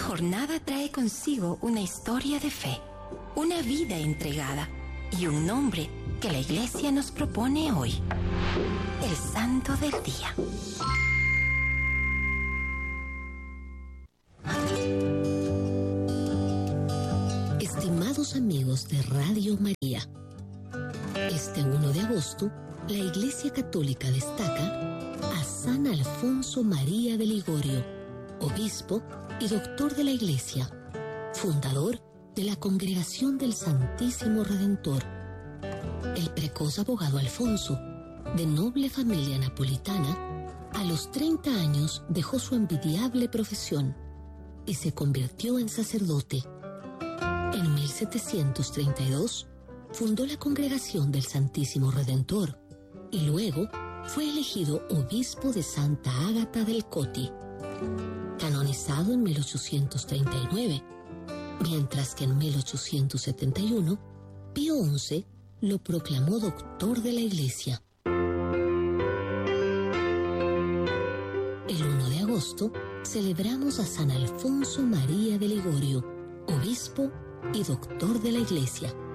jornada trae consigo una historia de fe, una vida entregada y un nombre que la Iglesia nos propone hoy: el Santo del Día. Estimados amigos de Radio María, este 1 de agosto, la Iglesia Católica destaca a San Alfonso María de Ligorio, obispo y doctor de la Iglesia, fundador de la Congregación del Santísimo Redentor. El precoz abogado Alfonso, de noble familia napolitana, a los 30 años dejó su envidiable profesión y se convirtió en sacerdote. En 1732 fundó la Congregación del Santísimo Redentor y luego fue elegido obispo de Santa Ágata del Coti, canonizado en 1839, mientras que en 1871 Pío XI lo proclamó doctor de la Iglesia. El 1 de agosto celebramos a San Alfonso María de Ligorio, obispo y doctor de la Iglesia.